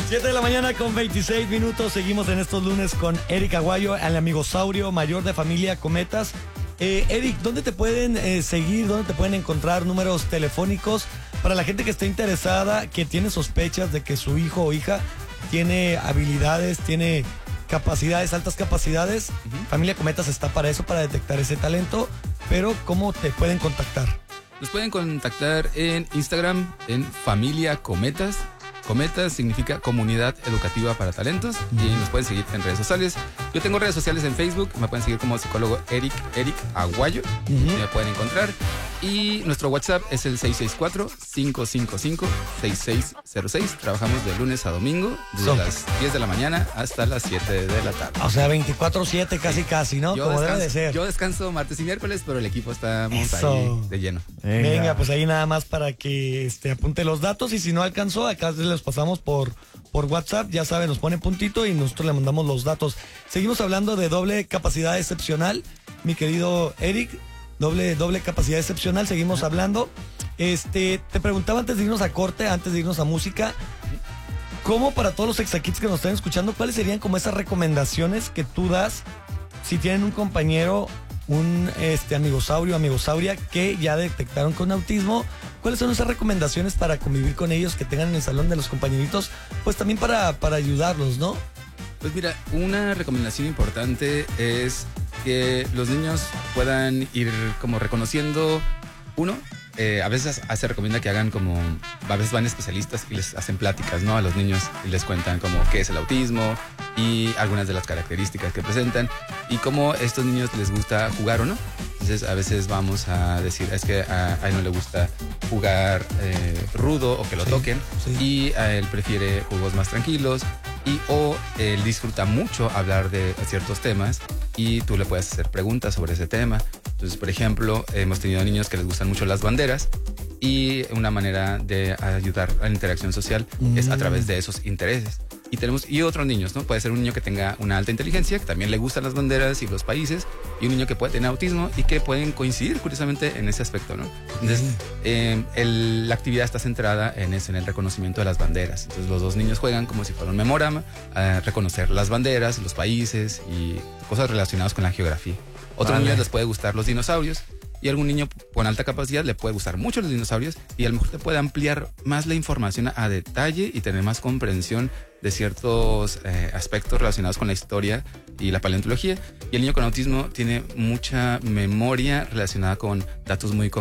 7 de la mañana con 26 minutos. Seguimos en estos lunes con Eric Aguayo, el amigosaurio mayor de familia Cometas. Eric, ¿dónde te pueden seguir? ¿Dónde te pueden encontrar? Números telefónicos para la gente que esté interesada, que tiene sospechas de que su hijo o hija tiene habilidades, tiene capacidades, altas capacidades. Familia Cometas está para eso, para detectar ese talento. Pero ¿cómo te pueden contactar? Nos pueden contactar en Instagram, en Familia Cometas. Cometas significa Comunidad Educativa para Talentos. Y nos pueden seguir en redes sociales. Yo tengo redes sociales en Facebook. Me pueden seguir como psicólogo Eric Aguayo. Me pueden encontrar. Y nuestro WhatsApp es el 664-555-6606. Trabajamos de lunes a domingo, desde las 10 de la mañana hasta las 7 de la tarde. O sea, 24/7 casi, ¿no? Como debe de ser. Yo descanso martes y miércoles, pero el equipo estamos ahí de lleno. Venga, pues ahí nada más para que apunte los datos, y si no alcanzó, acá les pasamos por WhatsApp, ya saben, nos pone puntito y nosotros le mandamos los datos. Seguimos hablando de doble capacidad excepcional, mi querido Eric. Doble capacidad excepcional, seguimos hablando. Te preguntaba antes de irnos a corte, antes de irnos a música, ¿cómo para todos los Exakits que nos están escuchando, cuáles serían como esas recomendaciones que tú das si tienen un compañero, un amigosaurio, amigosauria que ya detectaron con autismo? ¿Cuáles son esas recomendaciones para convivir con ellos que tengan en el salón de los compañeritos? Pues también para ayudarlos, ¿no? Pues mira, una recomendación importante es que los niños puedan ir como reconociendo, a veces se recomienda que hagan como, a veces van especialistas y les hacen pláticas, ¿no? A los niños y les cuentan como qué es el autismo y algunas de las características que presentan y cómo a estos niños les gusta jugar o no. Entonces a veces vamos a decir, es que a él no le gusta jugar rudo o que lo toquen, y a él prefiere juegos más tranquilos, o él disfruta mucho hablar de ciertos temas y tú le puedes hacer preguntas sobre ese tema. Entonces, por ejemplo, hemos tenido niños que les gustan mucho las banderas y una manera de ayudar a la interacción social es a través de esos intereses. Y otros niños, ¿no? Puede ser un niño que tenga una alta inteligencia, que también le gustan las banderas y los países, y un niño que puede tener autismo y que pueden coincidir curiosamente en ese aspecto, ¿no? Entonces, la actividad está centrada en eso, en el reconocimiento de las banderas. Entonces, los dos niños juegan como si fuera un memorama, a reconocer las banderas, los países y cosas relacionadas con la geografía. Otros niños les puede gustar los dinosaurios, y a algún niño con alta capacidad le puede gustar mucho los dinosaurios, y a lo mejor te puede ampliar más la información a detalle y tener más comprensión de ciertos aspectos relacionados con la historia y la paleontología. Y el niño con autismo tiene mucha memoria relacionada con datos muy